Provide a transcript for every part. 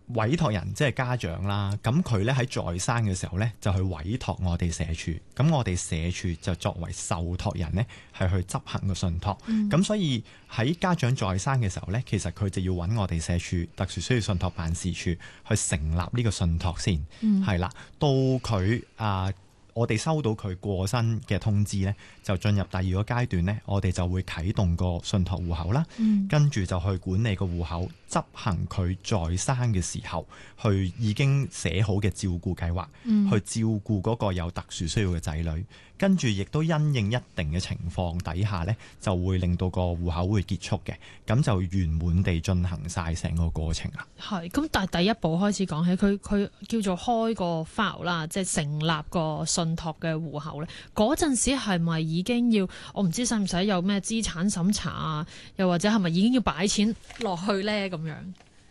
委託人即係家長啦，咁佢咧喺在生嘅時候咧就去委託我哋社署，咁我哋社署就作為受託人咧係去執行個信託。咁所以喺家長在生嘅時候咧，其實佢就要揾我哋社署特殊需要信託辦事處去成立呢個信託先，係啦，到佢我哋收到佢過身嘅通知呢，就進入第二個階段呢，我哋就會啟動個信託戶口啦，跟住就去管理個戶口，執行佢在生嘅時候，去已經寫好嘅照顧計劃，去照顧嗰個有特殊需要嘅仔女，跟住亦都因應一定嘅情況底下呢，就會令到個戶口會結束嘅，咁就圓滿地進行晒成個過程啦。 係，咁但係第一步開始講起，佢叫做開個 file 啦，即係成立個信託嘅戶口咧。嗰陣時係咪已經要？我唔知使唔使有咩資產審查啊？又或者係咪已經要擺錢落去咧？咁樣？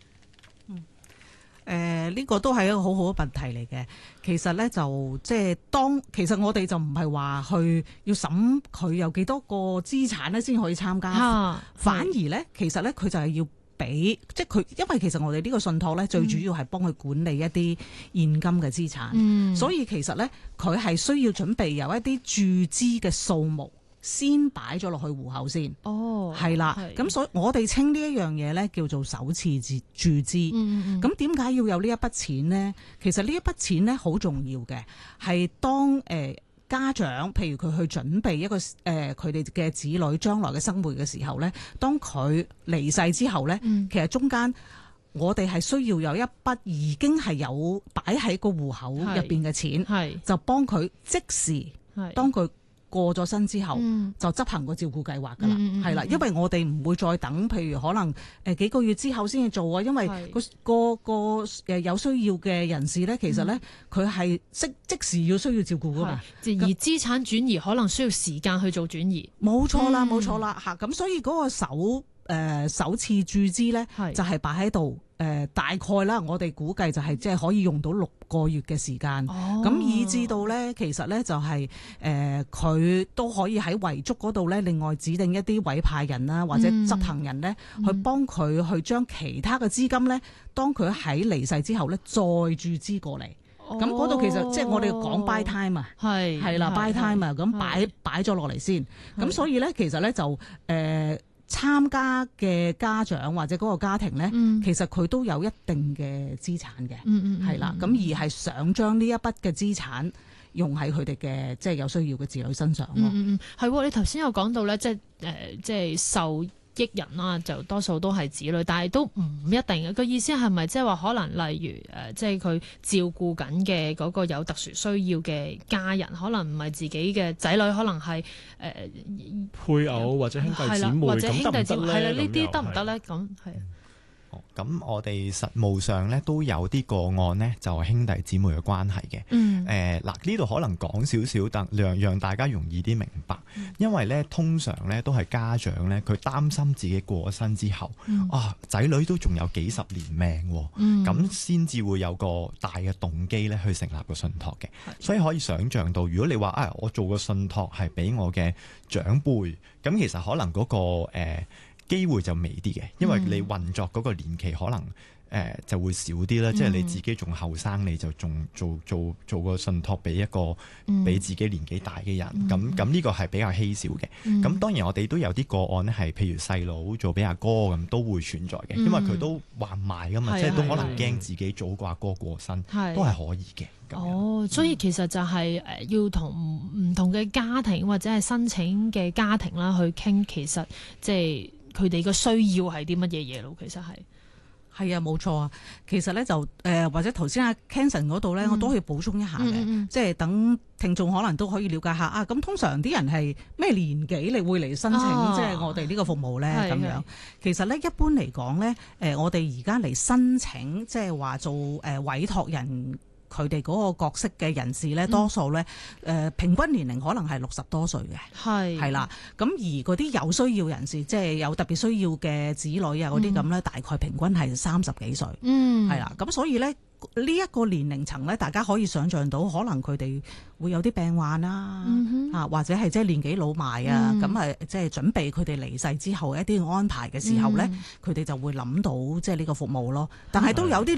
呢個都係一個好好嘅問題嚟嘅。其實咧就即係其實我哋就唔係話去要審佢有幾多個資產咧先可以參加，反而咧其實咧佢就係要俾，即係佢，因為其實我哋呢個信託咧最主要係幫佢管理一啲現金嘅資產，所以其實咧佢係需要準備有一啲注資嘅數目。先擺咗落去戶口先，係啦，咁所以我哋稱呢一樣嘢咧叫做首次注資。咁點解要有呢一筆錢呢？其實呢一筆錢咧好重要嘅，係當家長譬如佢去準備一個佢哋嘅子女將來嘅生活嘅時候咧，當佢離世之後咧，其實中間我哋係需要有一筆已經係有擺喺個戶口入邊嘅錢，就幫佢即時當佢過咗身之後，就執行個照顧計劃㗎啦，係啦，因為我哋唔會再等，譬如可能幾個月之後先至做啊，因為個有需要嘅人士咧，其實咧佢係即時要需要照顧㗎嘛， 而資產轉移可能需要時間去做轉移。 冇錯啦，冇錯啦嚇，咁所以嗰個首次注資咧就係擺喺度。大概啦，我哋估計就係即係可以用到6個月嘅時間，咁以至到咧，其實咧就係佢都可以喺遺囑嗰度咧，另外指定一啲委派人啦，或者執行人咧，去幫佢去將其他嘅資金咧，當佢喺離世之後咧，再注資過嚟。咁嗰度其實即係我哋講 buy time 啊，係啦 buy time 啊，咁擺咗落嚟先。咁所以咧，其實咧就參加嘅家長或者嗰個家庭咧，其實佢都有一定嘅資產嘅，係啦，咁而係想將呢一筆嘅資產用喺佢哋嘅即係有需要嘅子女身上咯。 係，你頭先有講到咧，即係受益人啦，就多數都係子女，但係都唔一定嘅。個意思係咪即係話可能例如即係佢照顧緊嘅嗰個有特殊需要嘅家人，可能唔係自己嘅仔女，可能係配偶或者兄弟姊妹， 或者兄弟姊妹，係啦，呢啲得唔得咧？咁係。 咁我哋實務上咧都有啲個案呢，就係兄弟姊妹嘅關係嘅。嗱呢度可能講少少，讓大家容易啲明白。因為咧通常咧都係家長咧，佢擔心自己過咗身之後，仔女都仲有幾十年命，咁先至會有個大嘅動機咧去成立個信託嘅。所以可以想像到，如果你話我做個信託係俾我嘅長輩，咁其實可能嗰個機會就微啲嘅，因為你運作嗰個年期可能就會少啲啦，即係你自己仲後生，你就仲做個信託俾一個俾自己年紀大嘅人，咁呢個係比較稀少嘅。咁當然我哋都有啲個案咧，係譬如細佬做俾阿哥咁都會存在嘅，因為佢都還埋噶嘛，即係都可能驚自己早過阿哥過身，都係可以嘅。 所以其實就係要同唔同嘅家庭或者係申請嘅家庭啦去傾，其實即係佢哋個需要係啲乜嘢嘢咯，其實係啊，冇錯啊。其實咧就或者頭先阿 Kenson 嗰度咧，我都可以補充一下嘅，即係等聽眾可能都可以了解下啊。咁通常啲人係咩年紀你會嚟申請即係我哋呢個服務咧咁樣？其實咧一般嚟講咧，我哋而家嚟申請即係話做委託人。佢哋嗰個角色嘅人士咧，多數咧，平均年齡可能係60多歲嘅，係啦。咁而嗰啲有需要人士，即係有特別需要嘅子女啊嗰啲咁咧，大概平均係30幾歲，係啦。咁所以咧。呢一個年齡層咧，大家可以想像到，可能佢哋會有啲病患啦，或者係即係年紀老邁啊，咁即係準備佢哋離世之後一啲安排嘅時候咧，佢哋就會諗到即係呢個服務咯。但係都有啲